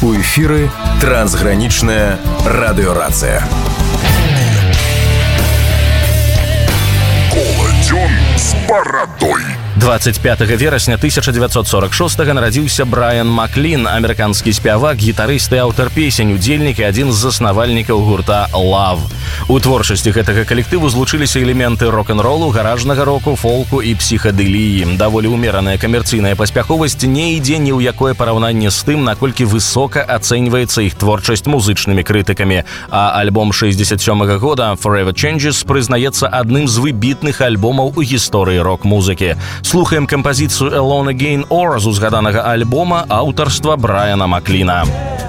У эфіры трансгранічная радыёрацыя. Коладзён з барадой. 25 верасня 1946 нарадзіўся Брайан Маклін, амерыканскі спявак, гітарыст і аўтар песень, удзельнік і адзін з заснавальнікаў гурта Love. У творчасці гэтага калектыву злучыліся элементы рок-н-ролу, гаражнага року, фолку і псіхадэліі. Даволі ўмераная камерцыйная паспяховасць не ідзе ні ў якое параўнанне з тым, наколькі высока ацэньваецца іх творчасць музычнымі крытыкамі. А альбом 67-го года Forever Changes прызнаецца адным з выбітных альбомаў у гісторыі рок-музыкі. Слухаем кампазіцыю Alone Again Or з узгаданага альбома аўтарства Брайана Макліна.